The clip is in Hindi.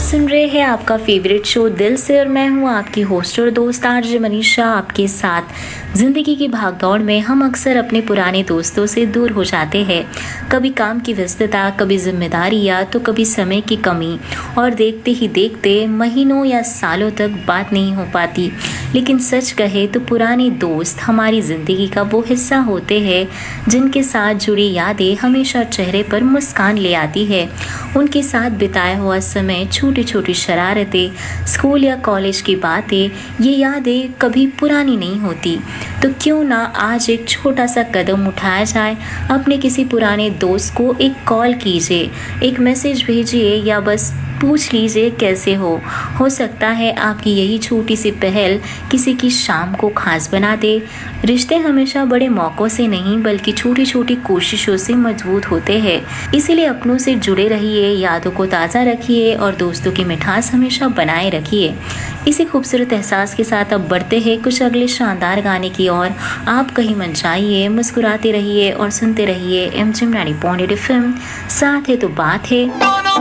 सुन रहे हैं आपका फेवरेट शो दिल से और मैं हूं आपकी होस्ट और दोस्त आरजे मनीषा आपके साथ। जिंदगी की भागदौड़ में हम अक्सर अपने पुराने दोस्तों से दूर हो जाते हैं। कभी काम की व्यस्तता, कभी जिम्मेदारी या तो कभी समय की कमी, और देखते ही देखते महीनों या सालों तक बात नहीं हो पाती। लेकिन सच कहे तो पुराने दोस्त हमारी जिंदगी का वो हिस्सा होते हैं जिनके साथ जुड़ी यादें हमेशा चेहरे पर मुस्कान ले आती है। उनके साथ बिताया हुआ समय, छोटी छोटी शरारतें, स्कूल या कॉलेज की बातें, ये यादें कभी पुरानी नहीं होती। तो क्यों ना आज एक छोटा सा कदम उठाया जाए। अपने किसी पुराने दोस्त को एक कॉल कीजिए, एक मैसेज भेजिए या बस पूछ लीजिए कैसे हो सकता है आपकी यही छोटी सी पहल किसी की शाम को खास बना दे। रिश्ते हमेशा बड़े मौक़ों से नहीं बल्कि छोटी छोटी कोशिशों से मजबूत होते हैं। इसीलिए अपनों से जुड़े रहिए, यादों को ताज़ा रखिए और दोस्तों की मिठास हमेशा बनाए रखिए। इसी खूबसूरत एहसास के साथ अब बढ़ते हैं कुछ अगले शानदार गाने की ओर। आप कहीं मत जाइए, मुस्कुराते रहिए और सुनते रहिए MGM 90.8 FM। साथ है तो बात है।